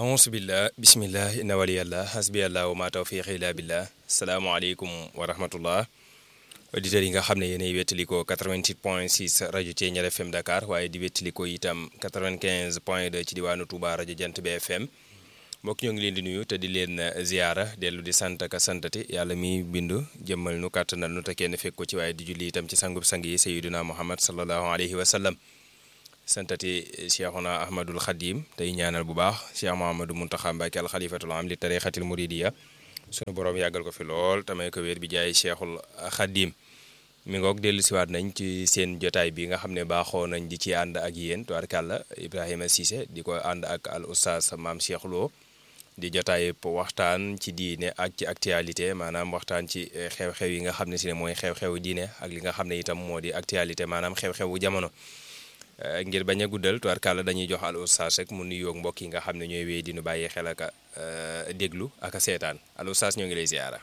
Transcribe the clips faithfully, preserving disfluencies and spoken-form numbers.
auzu billah bismillah inna waliyallah hasbiyallah wa ma tawfiqi illa billah salaamaaleykum wa rahmatullah auditeurs yi nga xam ne yéenay wettalikoo quatre-vingt-huit point six rajo Thiéniere F M Dakar waaye di wettalikoo itam quatre-vingt-quinze point deux ci diwaanu Touba rajo Jant bi F M mbokk ñoo ngi leen di nuyu te di leen ziyaara dellu di sant ak santati yàlla mi bindu jëmmal nu kàttanal nu te kenn fekk ko ci waaye di julli itam ci sangub sang yi sayyiduna Muhammad sallallahu alayhi wa sallam santati Cheikhuna Ahmadul Khadim tey ñaanal bu baax Cheikh Mouhamadou Mountakha Mbacké al xalifatul am li tarixatil muridiya sunu borom yàggal ko fi lool tamay ko wér bi jaay Cheikhul Khadim mi ngoog dellu siwaat nañ ci seen jotaay bi nga xam ne baaxoo nañ di ci ànd ak yéen tubaarkàlla Ibrahima Cissé di ko ànd ak al oustaz maam Cheikh Lo di jotaay waxtaan ci diine ak ci actualité maanaam waxtaan ci xew-xew yi nga xam ne si ne mooy xew-xewu diine ak li nga xam ne itam moo di actualité maanaam xew-xewu jamono ngir bañ a guddal tubaarkàlla dañuy jox al oustaz rek mu nuyoog mbokk yi nga xam ne ñooy wéy di nu bàyyi xel ak a déglu ak a seetaan al oustaz ñoo ngi lay ziyaara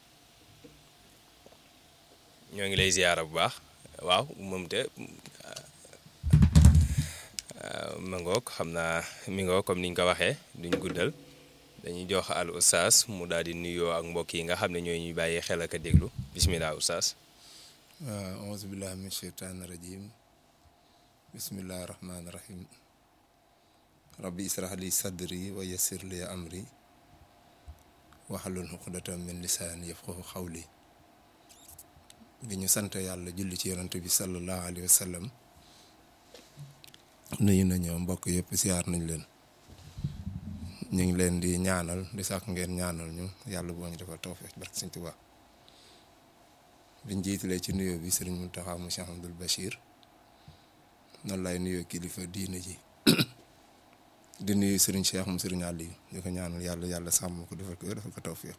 ñoo ngi lay ziyaara bu baax waaw moom te ma ngoog xam naa mi ngoog comme ni ñu ko waxee duñ guddal dañuy jox al oustaz mu daal di nuyoo ak mbokk yi nga xam ne ñooy ñuy bàyyi xel ak a déglu bismillah oustaz. waaw auzu billahi min sheytaani rajim bismillahi rahmaani rahim rabbi israh li sadri wa yassir li amri wahlul uqdatan min lisaani yafqahu qawli bi ñu sant yàlla julli ci yonent bi sallallahu alayhi wa sallam nuyu nañoo mbokk yëpp siyaar nañ leen ñu ngi leen di ñaanal di sàkk ngeen ñaanal ñu yàlla boo ñu defal tawfiq barke Sëñ Tuubaa biñ jiitalee ci nuyoo bi Sëriñ Mountakha mu Cheikh Abdoul Bachir noonu lay nuyoo kilifa diine ji di nuyu Sëriñ Cheikh mu Sëriñ Aliou di ko ñaanal yàlla yàlla sàmm ko defal ko defal ko tawfiq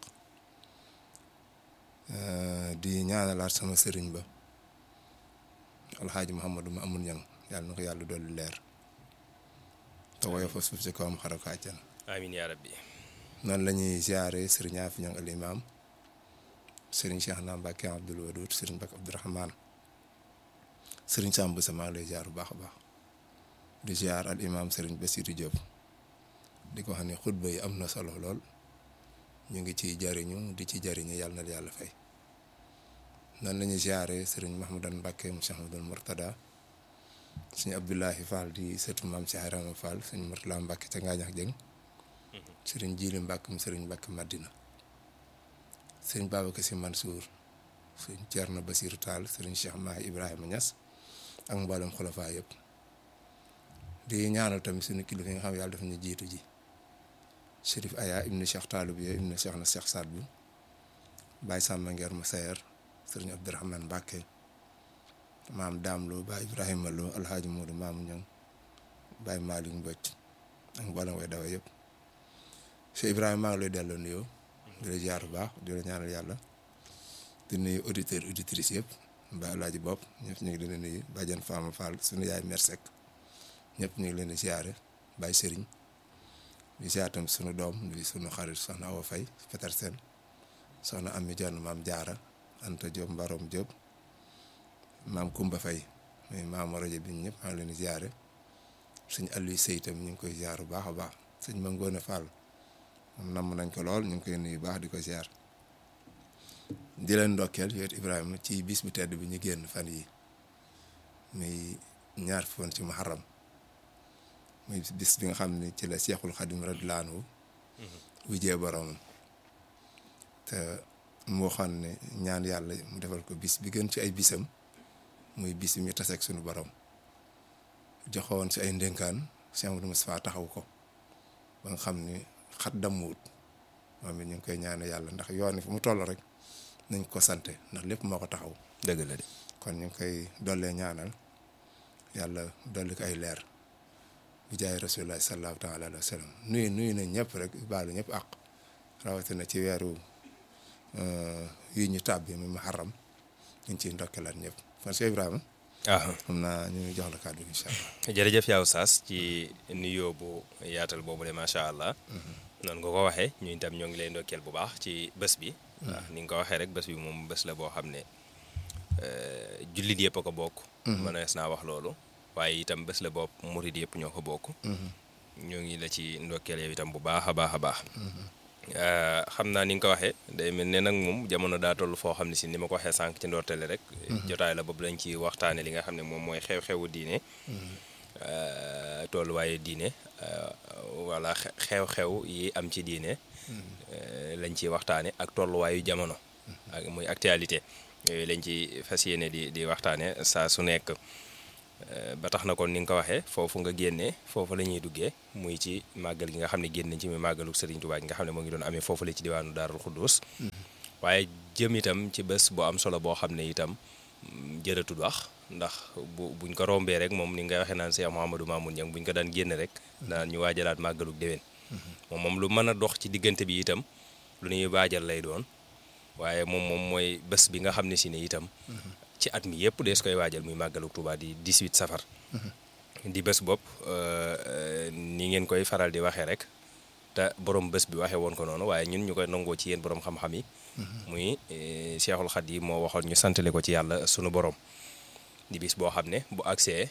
di ñaanalaat sama sëriñ ba alxaaji Mouhamadou ma amul ñang yàlla na ko yàlla dolli leer te woyo fa suuf si ko am xara ko àjjana amiin yaa rabbi noonu la ñuy ziare sëriñ Afi ñang al imam sëriñ Cheikh na Mbacké Abdoul Wadoud sëriñ Mbacké Abdourahmane sëriñ Samb sa maa ngi lay ziar bu baax a baax di ziar al imam sëriñ Bassirou Diop di ko xam ne xutba yi am na solo lool ñu ngi ciy jariñu di ci jariñu yàlla na yàlla fay noonu la ñuy ziare sëriñ Mahmoudan Mbacké mu Cheikh Mahmoudou Mourtada sëñ Abdoulahi Fall di sëtu maam Cheikh Rama Fall sëñ Mourtala Mbacké ca Ngaañax Jëng sëriñ Jili Mbacké mu sëriñ Mbacké Madina sëriñ Babacar Sy Mansour sëriñ Thierno Bassirou Tall sëriñ Cheikh Mahi Ibrahima Niass ak mboolem xulafaa yëpp di ñaanal tamit suñu kilifa yi nga xam yàlla daf ñu jiitu ji Chérif Aya ibnu Cheikh Taalib yo ibnu Cheikh na Cheikh Saad bu Baye Samba Ngeer ma Sayer sëriñ Abdourahmane Mbacké maam Daam Lo Baye Ibrahima Lo alhaaji Moodu maamu ñoŋ Baye Malick Mbodj ak mboolem way dawa yëpp Cheikh Ibrahima maa ngi lay delloo nuyoo di la jaar bu baax di la ñaanal yàlla di nuyu auditeur auditrice yëpp Baye Alaaji Bopp ñëpp ñu ngi leen di nuyu Badiane Fama Fall suñu yaay Mersek ñëpp ñu ngi leen di ziare Baye Serigne di ziare tam sunu doom di sunu xarit soxna Awa Faye Petersen soxna Ami Jonn maam Jaara Anta Diop Mbarom Diop maam Kumba Faye muy maamu rajo bi ñëpp maa ngi leen di ziare sëñ Aliou Sey tam ñu ngi koy ziar bu baax a baax sëñ Mangone Fall moom namm nañ ko lool ñu ngi koy nuyu baax di ko ziar di leen ndokkeel yow Ibrahima ci bis bu tedd bi ñu génn fan yi muy ñaar foon ci muharram muy bis bi nga xam ne ci la Seexul Xadim radiyallaahu anhu wujjee boromam te mu waxoon ne ñaan yàlla mu defal ko bis bi gën ci ay bisam muy bis bi ñu taseeg suñu borom joxoon si ay ndénkaan Cheikh Amadou Moustapha taxaw ko ba nga xam ne xat dammuwut moom it ñu ngi koy ñaan yàlla ndax yoon fu mu toll rek nañ ko sante ndax lépp moo ko taxaw dëgg la de kon ñu ngi koy dollee ñaanal yàlla dolli ko ay leer bi jaay rasulullah sallallahu taala alayhi wa sallam nuyu nuyu nañ ñëpp rek baalu ñëpp àq rawatina ci weeru yi ñu tàbbi mu muharram ñu ngi ciy ndokkeelaat ñëpp kon Cheikh Ibrahima ah xam naa ñu jox la kàddu incha allah. jërëjëf yaa Oustaz ci nuyoo bu yaatal boobu de macha allah. noonu nga ko waxee ñu itam ñoo ngi lay ndokkeel bu baax ci bés bi. waaw ni nga ko waxee rek bés bi moom bés la boo xam ne jullit yëpp a ko bokk. mënees naa wax loolu. waaye itam bés la bopp murid yëpp ñoo ko bokk. ñoo ngi la ci ndokkeel yow itam bu baax a baax a baax. xam naa ni nga ko waxee day mel ne nag moom jamono daa toll foo xam ne si ni ma ko waxee sànq ci ndorteel rek. jotaay la boobu lañ ci waxtaane li nga xam ne moom mooy xew-xewu diine. tolluwaayu diine wala xew-xew yi am ci diine. lañ ciy waxtaane ak tolluwaayu jamono. ak muy actualité yooyu lañ ci fas yéene di di waxtaane saa su nekk. ba tax na kon ni nga ko waxee foofu nga génnee foofu la ñuy duggee muy ci màggal gi nga xam ne génn nañ ci muy màggalu Serigne Touba gi nga xam ne moo ngi doon amee foofu la ci diwaanu Daarul Xuddus. waaye jëm itam ci bés bu am solo boo xam ne itam jërëtul wax ndax bu buñ ko rombee rek moom ni nga waxee naan Cheikh Mouhamadou Mamoun Niang buñ ko daan génn rek daan ñu waajalaat màggalu déwén. moom moom lu mën a dox ci diggante bi itam lu ñuy waajal lay doon waaye moom moom mooy bés bi nga xam ne si ne itam. ci at mi yëpp dees koy waajal muy màggalu Touba di dix-huit safar. di bés bopp ni ngeen koy faral di waxee rek te borom bés bi waxee woon ko noonu waaye ñun ñu koy nangoo ci yéen borom xam-xam yi. muy Cheikhul Khadim moo waxoon ñu santale ko ci yàlla sunu borom. di bis boo xam ne bu agsee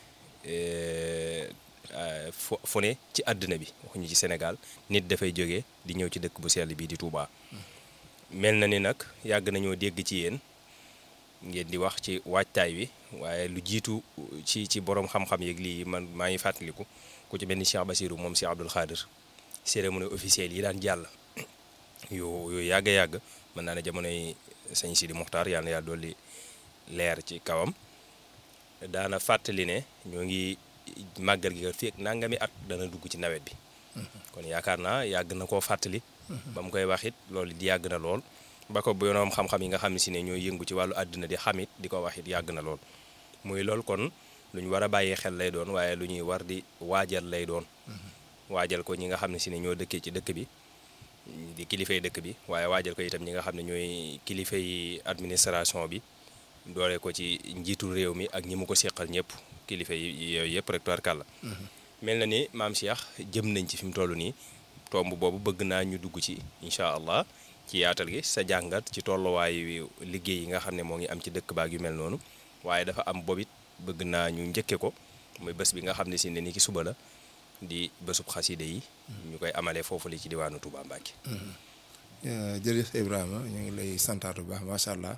fu fu ne ci àddina bi waxuñu ci Sénégal nit dafay jógee di ñëw ci dëkk bu sell bii di Touba. mel na ni nag yàgg nañoo dégg ci yéen. ngeen di wax ci waajtaay wi waaye lu jiitu ci ci borom xam-xam yeeg lii man maa ngi fàttaliku ku ci mel ni Cheikh Bassirou moom Cheikh Abdoul Khadir cérémonie officielle yi daan jàll yu yu yàgg yàgg mën naa ne jamonoy sëñ Sidi Muxtaar yàlla na yàlla dolli leer ci kawam daana fàttali ne ñoo ngi màggal gi fii ak nangami at dana dugg ci nawet bi. kon yaakaar naa yàgg na koo fàttali. ba mu koy wax it loolu di yàgg na lool. ba ko bu yonoom xam-xam yi nga xam ne si ne ñooy yëngu ci wàllu àddina di xamit di ko wax it yàgg na lool muy lool kon lu ñu war a bàyyee xel lay doon waaye lu ñuy war di waajal lay doon. waajal ko ñi nga xam ne si ne ñoo dëkkee ci dëkk bi di kilifay dëkk bi waaye waajal ko itam ñi nga xam ne ñooy kilifay administration bi doole ko ci njiitu réew mi ak ñi mu ko seqal ñëpp kilifa yi yooyu yëpp rek tubarkàlla. mel na ni maam Cheikh jëm nañ ci fi mu toll nii tomb boobu bëgg naa ñu dugg ci incha allah. ci yaatal gi sa jàngat ci tolluwaayu liggéey yi nga xam ne moo ngi am ci dëkk baag yu mel noonu waaye dafa am bobit bëgg naa ñu njëkke ko muy bés bi nga xam ne si ne ni ki suba la di bésub xaside yi ñu koy amalee foofu li ci diwaanu Touba Mbacké. jërëjëf Ibrahima ñu ngi lay santaat bu baax macha allah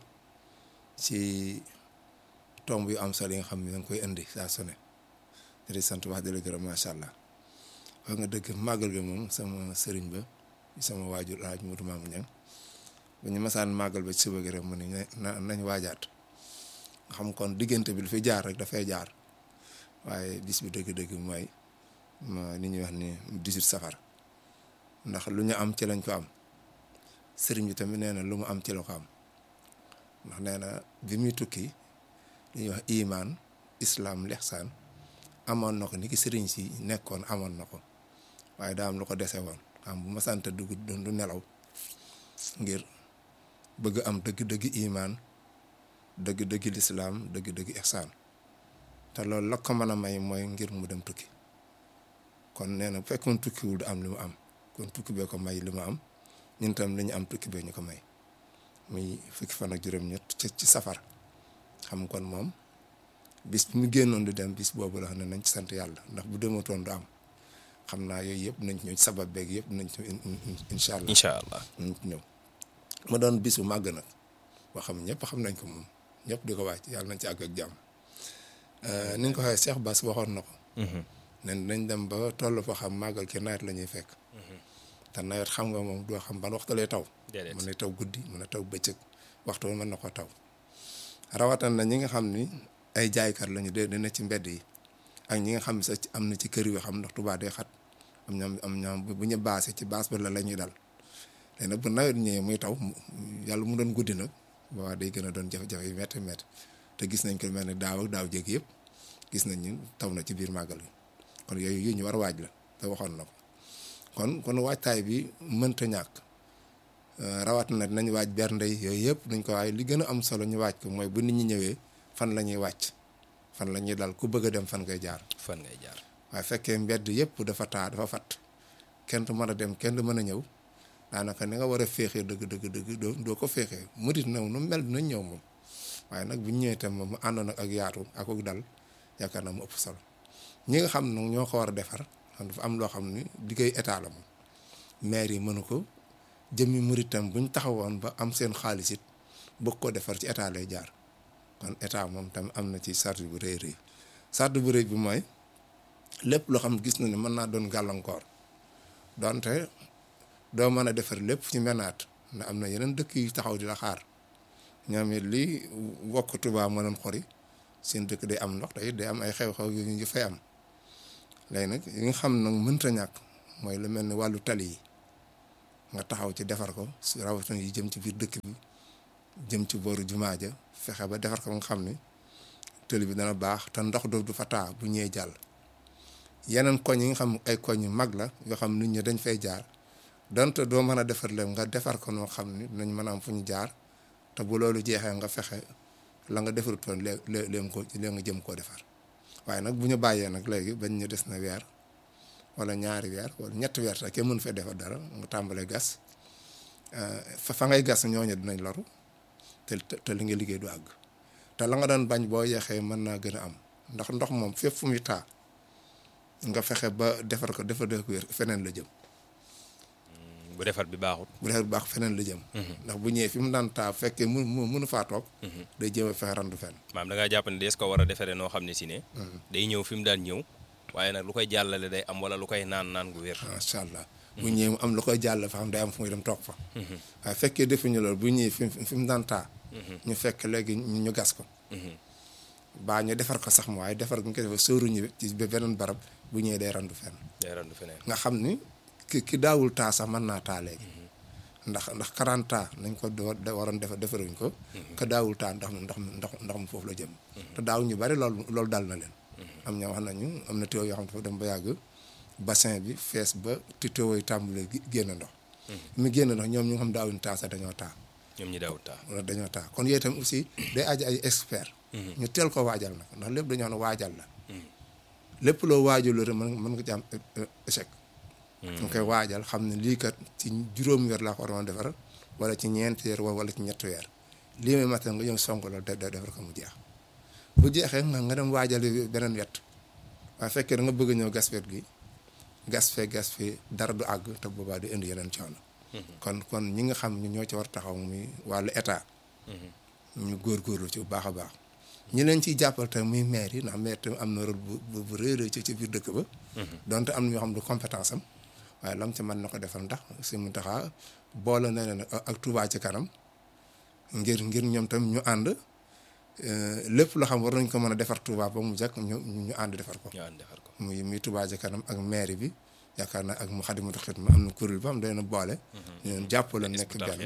ci tomb yu am solo yi nga xam ne da nga koy indi saa su ne di sant wax di la gërëm macha allah wax nga dëgg màggal gi moom sama sëriñ ba sama waajur Alaaji Modou Mamoun Niang bu ñu masaan màggal ba ci suba gi rek mu ne nañ waajaat nga xam kon diggante bi lu fi jaar rek dafay jaar waaye bis bi dëgg-dëgg mooy li ñuy wax ni dix-huit safar ndax lu ñu am ci lañ ko am sëriñ bi tamit nee na lu mu am ci la ko am ndax nee na bi muy tukki li ñuy wax imaan islam lihsaan amoon na ko ni ki sëriñ si nekkoon amoon na ko waaye daa am lu ko dese woon xam bu ma sant dugg du nelaw ngir bëgg am dëgg-dëgg imaan dëgg-dëgg lislaam dëgg-dëgg ihsaan te loolu la ko mën a may mooy ngir mu dem tukki kon nee na bu fekkoon tukkiwul du am li mu am kon tukki bee ko may li mu am ñun tam lañu am tukki bee ñu ko may muy fukki fan ak juróom-ñett ci safar xam kon moom bis bi mu génnoon di dem bis boobu la xam ne nañ ci sant yàlla ndax bu dematoon du am xam naa yooyu yëpp nañ ci ñëw sabab beeg yëpp nañ ci incha allah incha allah nañ ci ñëw ma doon bis bu màgg nag boo xam ñëpp xam nañ ko moom ñëpp di ko wàcc yàlla nañ ci àgg ak jàmm ni nga ko waxee Cheikh Bass waxoon na ko. ne nañ dem ba toll fa xam màggal ki nawet la ñuy fekk. te nawet xam nga moom doo xam ban waxtu lay taw. mën na taw guddi mën na taw bëccëg waxtu mën na ko taw rawatina na ñi nga xam ni ay jaaykat lañu de dina ci mbedd yi ak ñi nga xam sax am na ci kër yoo xam ndax Tuubaa day xat am ñoom am ñoom bu ñu baasee ci baas ba la la ñuy dal léegi nag bu nawet ñëwee muy taw yàlla mu doon guddi nag waaw day gën a doon jafe-jafe yu métti métti te gis nañ ko mel ne daaw ak daaw jéeg yëpp gis nañ ni taw na ci biir màggal gi kon yooyu yu ñu war a waaj la te waxoon na ko kon kon waajtaay bi mënta ñàkk rawat na dinañ waaj bernde yi yooyu yëpp nañ ko waaye li gën a am solo ñu waaj ko mooy bu nit ñi ñëwee fan la ñuy wàcc fan la ñuy dal ku bëgg a dem fan ngay jaar. fan ngay jaar waaye fekkee mbedd yëpp dafa taa dafa fat kenn du mën a dem kenn du mën a ñëw daanaka ni nga war a féexee dëgg dëgg dëgg doo doo ko féexee murit na nu mel dinañ ñëw moom waaye nag bu ñu ñëwee tam mu àndoon ak yaatu ak ak dal yaakaar naa mu ëpp solo ñi nga xam nag ñoo ko war a defar xam dafa am loo xam ni liggéey état la moom maire yi mënu ko jëmmi murit tam buñ taxawoon ba am seen xaalis it bëgg ko defar ci état lay jaar kon état moom tam am na ci sart bu rëy rëy sart bu rëy bi mooy lépp loo xam gis na ne mën naa doon gàllankoor donte doo mën a defar lépp ci menaat ndax am na yeneen dëkk yu taxaw di la xaar ñoom it lii wokk Tuubaa moo leen xori seen dëkk day am ndox te it day am ay xew-xew yu ñu fay am léegi nag yi nga xam nag mënta ñàkk mooy lu mel ni wàllu tali yi nga taxaw ci defar ko su rawatina yi jëm ci biir dëkk bi jëm ci booru jumaa ja fexe ba defar ko nga xam ni tali bi dana baax te ndox du fa taa bu ñëwee jàll yeneen koñ yi nga xam ay koñ yu mag la yoo xam nit ñi dañ fay jaar donte doo mën a defar leen nga defar ko noo xam ni dinañ mën a am fu ñu jaar te bu loolu jeexee nga fexe la nga defarutoon lée léegi ko léegi nga jëm koo defar waaye nag bu ñu bàyyee nag léegi bañ ñu des na weer wala ñaari weer wala ñetti weer sax kenn mënu fee defar dara nga tàmbalee gas fa fa ngay gas ñooñu dinañ loru te te li nga liggéey du àgg te la nga doon bañ boo yeexee mën naa gën a am ndax ndox moom fépp fu muy taa nga fexe ba defar ko defar def ko wér feneen la jëm. bu defar bi baaxul. bu defar bi baax feneen la jëm. ndax bu ñëwee fi mu daan taa fekkee mu mu mënu faa toog. day jéem a fexe randu fenn. maam da ngaa jàpp ne dees ko war a defaree noo xam ne si ne. day ñëw fi mu daan ñëw. waaye nag lu koy jàllale day am wala lu koy naan naan gu wér. macha allah bu ñëwee mu am lu koy jàllale fa xam day am fu muy dem toog fa. waaye fekkee defuñu loolu bu ñëwee fi fi mu daan taa. ñu fekk léegi ñu gas ko. baa ñu defar ko sax mu waaye defar ko ñu koy defar sóoruñu ci beneen barab bu ñëwee day randu fenn. day randu feneen nga xam ni ki ki daawul taa sax mën naa taa léegi. ndax ndax quarante taa nañ ko waroon defar defaruñ ko. ka daawul taa ndox mi ndox mi ndox ndox mi foofu la jëm. te daaw ñu bari loolu loolu dal na leen. am ñoo wax nañu am na tuyau yoo xam ne dafa dem ba yàgg bassin bi fees ba ti tuyau yi tàmbalee génn ndox. mu génn ndox ñoom ñu nga xam daawuñ taa sax dañoo taa. ñoom ñi daawul taa. wala dañoo taa kon yooyu itam aussi day aaj ay expert ñu teel ko waajal nag ndax lépp dañoo ne waajal la. lépp loo waajal rek mën mën nga ci am échec. nga koy waajal xam ne lii kat ci juróomi weer laa ko waroon defar wala ci ñeenti weer wala ci ñetti weer lii may matal nga ñëw sonk la defar ko mu jeex bu jeexee nga nga dem waajal beneen wet waaye fekkee da nga bëgg a ñëw gas wet gi gas fee gas fee dara du àgg te boobaa di indi yeneen coono. kon kon ñi nga xam ñu ñoo ci war taxaw muy wàllu état. ñu góorgóorlu ci bu baax a baax. ñi leen ciy jàppal te muy maire yi ndax maire tamit am na rôle bu bu réeré ci ci biir dëkk ba. donte am na ñoo xam ne compétence am waaye lam ci mën na ko defal ndax si mu taxaa boole na leen ak Touba ci kanam ngir ngir ñoom tam ñu ànd lépp loo xam war nañ ko mën a defar Touba ba mu jàkk ñu ñu ànd defar ko. ñu ànd defar ko muy muy Touba ci kanam ak maire bi yaakaar naa ak Moukhaddamatoul Khidma am na kuréel ba am day na boole. ñu leen jàppale nekk benn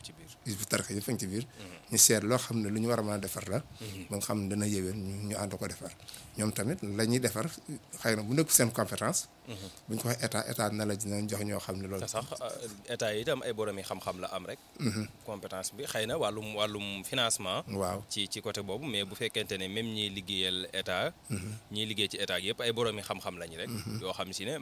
is bu tarxe yëpp ci biir. ñu seet loo xam ne lu ñu war a mën a defar la. ba nga xam ne dana yéwén ñu ñu ànd ko defar. ñoom tamit la ñuy defar xëy na bu nekk seen compétence. bu ñu ko waxee état état na la dinañ jox ñoo xam ne loolu. te sax état yi itam ay borom yi xam-xam la am rek. compétence bi xëy na wàllum wàllum financement. waaw ci ci côté boobu mais bu fekkente ne même ñiy liggéeyal état. ñiy liggéey ci état yëpp ay borom yi xam-xam lañ rek. yoo xam si ne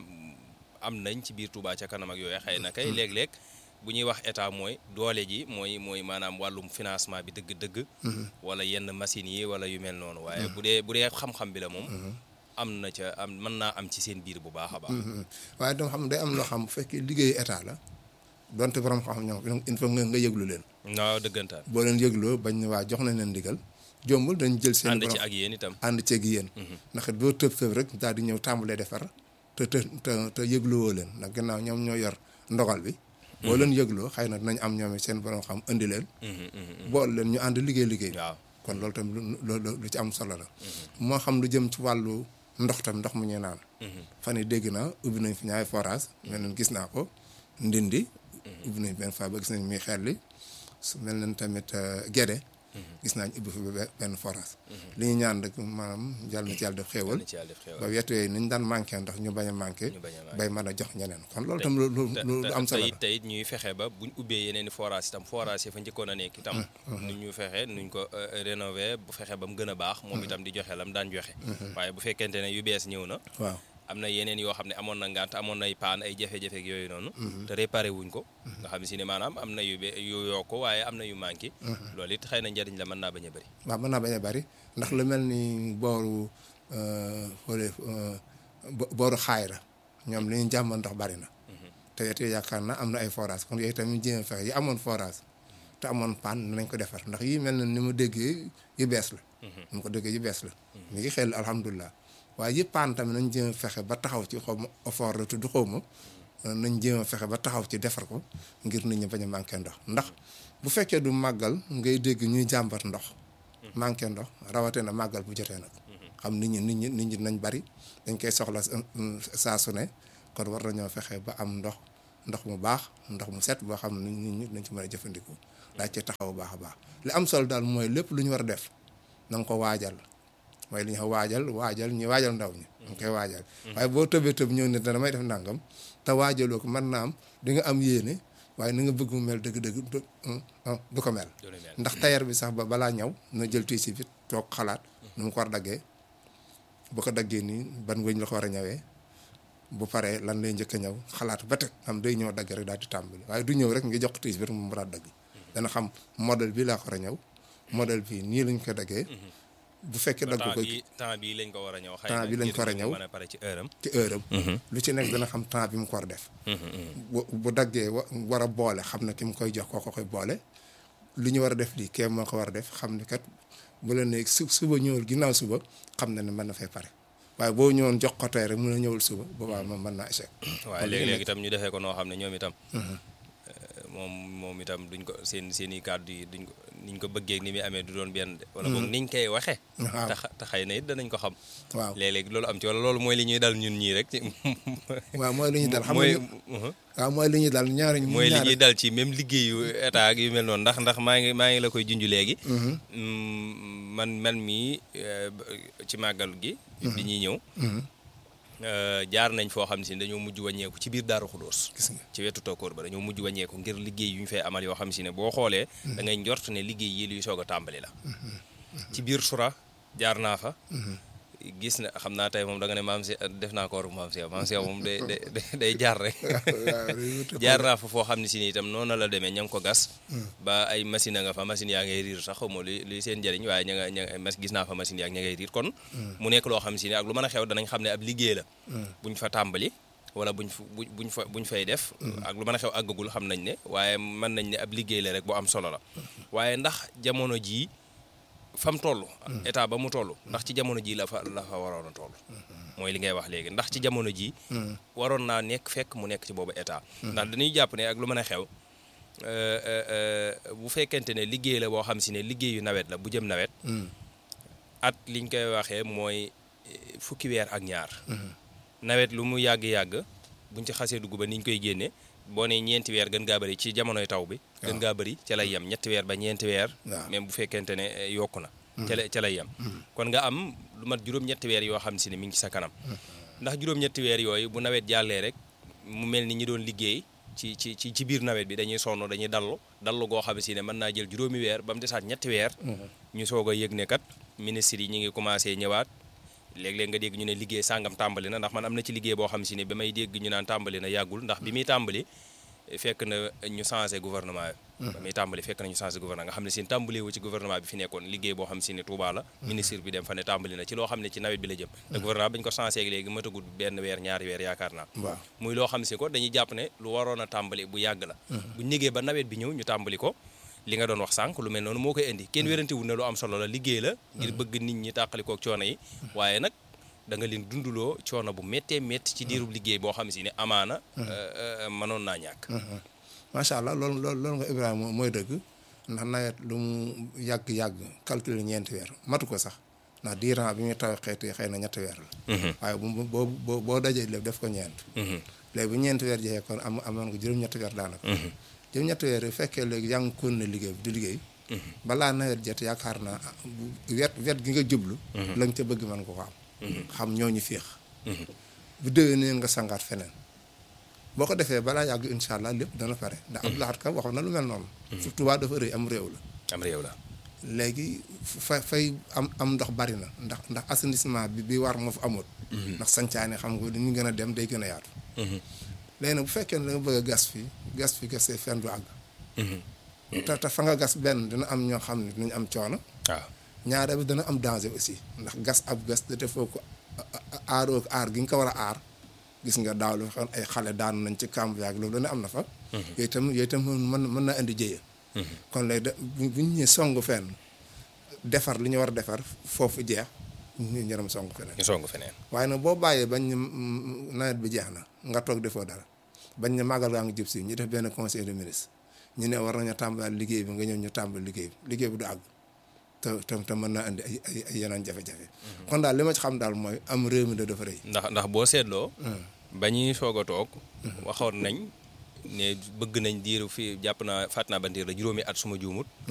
am nañ ci biir Touba ca kanam ak yooyu xëy na kay léeg-léeg. bu ñuy wax état mooy doole ji mooy mooy maanaam wàllum financement bi dëgg-dëgg. wala yenn machines yi wala yu mel noonu. waaye bu dee bu dee xam-xam bi la moom. am na ca am mën naa am ci seen biir bu baax a baax. waaye dama xam day am loo xam bu fekkee liggéeyu état la donte borom xam-xam ñoom il faut nga nga yëglu leen. waaw dëggantaan. boo leen yëgloo bañ ne waa jox nañ leen ndigal jombul dañ jël seen. ànd ci ak yéen itam ànd ci ak yéen. ndax boo tëb tëb rek daal di ñëw tàmbalee defar te te te te yëgluwoo leen ndax gannaaw ñoom ñoo yor ndogal bi. boo leen yëgloo xëy na dinañ am ñoom seen borom xam indi leen. bool leen ñu ànd liggéey liggéey. waaw kon loolu tamit lu lu ci am solo la. moo xam lu jëm ci wàllu ndox tam ndox mu ñuy naan. fan yii dégg naa ubbi nañ fi ñaari forage mel nañ gis naa ko ndindi. ubbi nañ benn fois ba gis nañ muy xel li su mel nañ tamit Gédé. gis naa ñu ubbi fi benn forage. li ñu ñaan rek maanaam yàlla na ci yàlla def xéewal. ba wetu yooyu nañ daan manqué ndax ñu bañ a manqué. bay mën a jox ñeneen kon loolu tam lu lu lu am solo la. te it ñuy fexe ba buñ ubbee yeneen i forage itam forage yi fa njëkkoon a nekk itam. nu ñu fexe nuñ ko rénover bu fexe ba mu gën a baax. moom itam di joxe lam daan joxe. waaye bu fekkente ne yu bees ñëw na. waaw am na yeneen yoo xam ne amoon na ngant amoon nay paan ay jafe-jafe ak yooyu noonu. te réparé wuñ ko. nga xam si ne maanaam am na yu be yu yokk waaye am na yu manqué. loolu it xëy na njëriñ la mën naa bañ a bëri. waaw mën naa bañ a bëri ndax lu mel ni booru xoolee booru xaayra ñoom li ñu jàmbat ndox bari na te it yaakaar na am na ay forage kon yooyu tamit jéem a fexe yi amoon forage te amoon panne nañ ko defar ndax yi mel na ni mu déggee yu bees la ni mu ko déggee yu bees la mi ngi xel alhamdulilah waaye yëpp panne tamit nañ jéem a fexe ba taxaw ci xaw ma effort la tudd xaw ma nañ jéem a fexe ba taxaw ci defar ko ngir nit ñi bañ a manqué ndox ndax bu fekkee du màggal ngay dégg ñuy jàmbat ndox manqué ndox rawatee na màggal bu jotee nag xam nit ñi nit ñi nit ñi nañ bari dañ koy soxla saa su ne kon war nañoo fexe ba am ndox ndox mu baax ndox mu set boo xam ne nit ñi nañ ci mën a jëfandikoo daa ci taxaw baax a baax li am solo daal mooy lépp lu ñu war a def na nga ko waajal mooy li ñu ko waajal waajal ñu waajal ndaw ñi da nga koy waajal waaye boo tëbee tëb ñëw ne damay def nangam te waajaloo ko mën naa am di nga am yéene waaye na nga bëgg mu mel dëgg-dëgg du ko mel ndax tailleur bi sax ba balaa ñëw na jël tissu bi toog xalaat nu mu ko war a daggee bu ko daggee nii ban wëñ la ko war a ñëwee bu paree lan lay njëkk a ñëw xalaat ba teg am day ñëw dagg rek daal di tàmbali waaye du ñëw rek nga jox tissu bi rek mu mën a dagg dana xam modèle bi laa ko war a ñëw modèle bi nii lañ ko daggee bu fekkee dagg ko temps bi lañ ko war a ñëw temps bi lañ ko war a ñëw ci heure am ci heure am lu ci nekk dana xam temps bi mu ko war a def bu bu daggee war a boole xam ne ki mu koy jox koo ko koy boole lu ñu war a def lii kee moo ko war a def xam ne kat bu la nekk su suba ñëwul ginnaaw suba xam na ne mën na fay pare waaye boo ñëwoon jox ko tey rek mën na ñëwul suba boobaa moom mën naa échec waaye léegi-léegi itam ñu defee ko noo xam ne ñoom itam moom moom itam duñ ko seen seen i kàddu yi duñ ko niñ ko bëggee ni muy amee du doon benn de wala boog niñ koy waxee te xëy na it danañ ko xam waaw léeg-léeg loolu am ci wala loolu mooy li ñuy dal ñun ñii rek waaw mooy li ñuy dal xam nga waaw mooy li ñuy dal ñaari mooy li ñuy dal ci même liggéeyu état ak yu mel noonu ndax ndax maa ngi maa ngi la koy junj léegi man man mii ci màggal gi bi ñuy ñëw jaar nañ foo xam ne si dañoo mujj wàññeeku ci biir Daaru Xudóos ci wetu tokkoor ba dañoo mujj wàññeeku ngir liggéey yu ñu fay amal yoo xam si ne boo xoolee da ngay njort ne liggéey yi luy soog a tàmbali la ci biir sura jaar naa fa gis na xam naa tey moom da nga ne maam si def naa ko war maam si maam si moom day day day jaar rek jaar naa fa foo xam ne si ne itam noonu la demee ña ngi ko gas ba ay machine a nga fa machine yaa ngay riir sax xaw ma li li seen njëriñ waaye ña nga ña gis naa fa machine yaa ña ngay riir kon mu nekk loo xam si ne ak lu mën a xew danañ xam ne ab liggéey la buñ fa tàmbali wala buñ fa buñ fa buñ fay def ak lu mën a xew àggagul xam nañ ne waaye mën nañ ne ab liggéey la rek bu am solo la waaye ndax jamono jii fam toll état ba mu toll ndax ci jamono ji la fa la fa waroon a toll mooy li ngay wax léegi ndax ci jamono ji waroon naa nekk fekk mu nekk ci boobu état ndax dañuy jàpp ne ak lu mën a xew bu fekkente ne liggéey la boo xam si ne liggéeyu nawet la bu jëm nawet at liñ koy waxee mooy fukki weer ak ñaar nawet lu mu yàgg-yàgg buñ ci xasee dugg ba niñ koy génne boo ne ñeenti weer gën ngaa bëri ci jamonoy taw bi gën ngaa bëri ca lay yem ñetti weer ba ñeenti weer même bu fekkente ne yokku na ca la ca lay yem kon nga am lu mat juróom-ñetti weer yoo xam si ne mi ngi ci sa kanam ndax juróom-ñetti weer yooyu bu nawet jàllee rek mu mel ni ñi doon liggéey ci ci ci ci biir nawet bi dañuy sonn dañuy dallu dallu goo xam si ne mën naa jël juróomi weer ba mu desaat ñetti weer ñu soog a yëg ne kat ministres yi ñi ngi commencé ñëwaat léeg-léeg nga dégg ñu ne liggéey sàngam tàmbali na ndax man am na ci liggéey boo xam si ne ba may dégg ñu naan tàmbali na yàggul ndax bi muy tàmbali fekk na ñu changé gouvernement bi ba muy tàmbali fekk na ñu changé gouvernement nga xam ne si tàmbali wu ci gouvernement bi fi nekkoon liggéey boo xam si ne Touba la ministre bi dem fa ne tàmbali na ci loo xam ne ci nawet bi la jëm te gouvernement bi ñu ko changé léegi matagul benn weer ñaari weer yaakaar naa muy loo xam si ko dañuy jàpp ne lu waroon a tàmbali bu yàgg la bu négee ba nawet bi ñëw ñu tàmbali ko li nga doon wax sànq lu mel noonu moo koy indi kenn wéranti wu ne lu am solo la liggéey la ngir bëgg nit ñi tàqalikook coono yi waaye nag da nga leen dunduloo coono bu méttee métti ci diirub liggéey boo xam si ne amaana mënoon naa ñàkk macha allah loolu loolu loolu nga Ibrahima mooy dëgg ndax nawet lu mu yàgg-yàgg calculer ñeenti weer matu ko sax ndax diiran bi muy taw xeeti xëy na ñetti weer la waaye bu boo boo boo dajee lépp def ko ñeent léegi bu ñeenti weer jeexee kon am amoon nga juróom-ñetti weer daanaka juróom-ñetti weer yi fekkee léegi yaa ngi kon ne liggéey bi di liggéey balaa nawet jot yaakaar naa wet wet gi nga jublu la nga ca bëgg mën ko ko am xam ñooñu féex bu déwee neen nga sangaat feneen boo ko defee balaa yàgg incha allah lépp dana pare ndax Abdou Lahad Ka waxoon na lu mel noonu Touba dafa rëy am réew la am réew la léegi fa fay am am ndox bari na ndax ndax assainissement bi bi war moo fa amut ndax sancaane xam nga dañu gën a dem day gën a yaatu léegi nag bu fekkee ne da nga bëgg a gas fii gas fi gasee fenn du àgg te te fa nga gas benn dina am ñoo xam ne dinañ am coono waaw ñaare bi dana am danger aussi ndax gas ab gas da defoo ko aaroo aar gi nga ko war a aar gis nga daaw lu xam ay xale daanu nañ ci kàmb yaag loolu ne am na fa. yooyu itam yooyu itam mën mën na indi jëye. kon léegi da bu ñu ñëwee songu fenn defar li ñu war a defar foofu jeex ñu ñëram songu feneen. ñu songu feneen. waaye nag boo bàyyee bañ ñu nawet bi jeex na nga toog defoo dara bañ ñu màggal gaa ngi jub si ñu def benn conseil de ministre ñu ne war nañu tàmbali liggéey bi nga ñëw ñu tàmbali liggéey bi liggéey bi du àgg te te te mën naa indi ay ay ay yeneen jafe-jafe. kon daal li ma ci xam daal mooy am réew mi da dafa rëy. ndax ndax boo seetloo. ba ñuy soog a toog. waxoon nañ ne bëgg nañ diiru fii jàpp naa fàtt naa ban diir la juróomi at suma juumut.